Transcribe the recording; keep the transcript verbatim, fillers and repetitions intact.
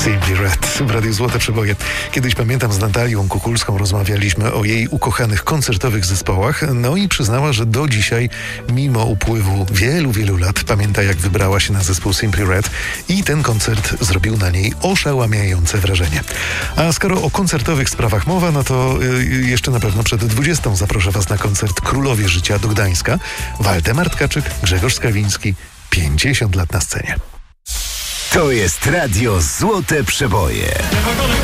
Simply Red w Radiu Złote Przeboje. Kiedyś, pamiętam, z Natalią Kukulską rozmawialiśmy o jej ukochanych koncertowych zespołach, no i przyznała, że do dzisiaj, mimo upływu wielu, wielu lat, pamięta, jak wybrała się na zespół Simply Red i ten koncert zrobił na niej oszałamiające wrażenie. A skoro o koncertowych sprawach mowa, no to y, jeszcze na pewno przed dwudziestą zaproszę Was na koncert Królowie Życia do Gdańska. Waldemar Tkaczyk, Grzegorz Skawiński, pięćdziesiąt lat na scenie. To jest Radio Złote Przeboje.